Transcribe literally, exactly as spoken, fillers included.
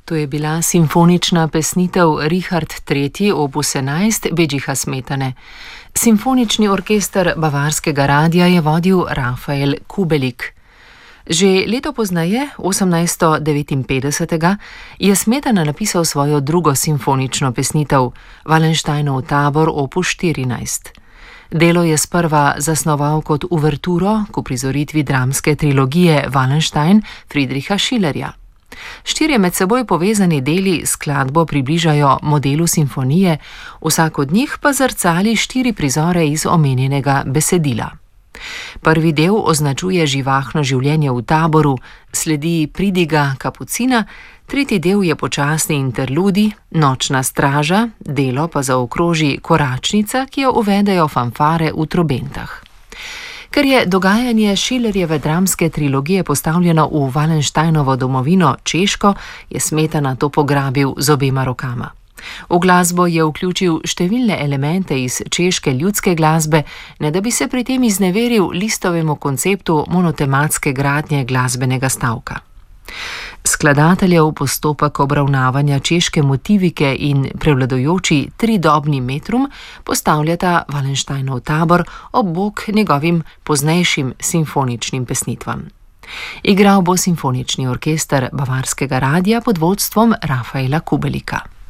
To je bila simfonična pesnitev Richard tretji opus enajst Bedžiha Smetane. Simfonični orkester Bavarskega radia je vodil Rafael Kubelik. Že leto pozneje, osemnajststo devetinpetdeset, je Smetana napisal svojo drugo simfonično pesnitev Wallensteinov tabor opus štirinajst. Delo je sprva zasnoval kot uverturo k uprizoritvi dramske trilogije Wallenstein Friedricha Schillerja. Štirje med seboj povezani deli skladbo približajo modelu simfonije, vsak od njih pa zrcali štiri prizore iz omenjenega besedila. Prvi del označuje živahno življenje v taboru, sledi pridiga kapucina, tretji del je počasni interludi, nočna straža, delo pa zaokroži koračnica, ki jo uvedejo fanfare v trobentah. Ker je dogajanje Schillerjeve dramske trilogije postavljeno v Wallensteinovo domovino Češko, je Smetana to pograbil z obema rokama. V glasbo je vključil številne elemente iz češke ljudske glasbe, ne da bi se pri tem izneveril Listovemu konceptu monotematske gradnje glasbenega stavka. Skladateljev postopek obravnavanja češke motivike in prevladujoči tridobni metrum postavljata Wallensteinov tabor ob bok njegovim poznejšim simfoničnim pesnitvam. Igral bo simfonični orkester Bavarskega radia pod vodstvom Rafaela Kubelika.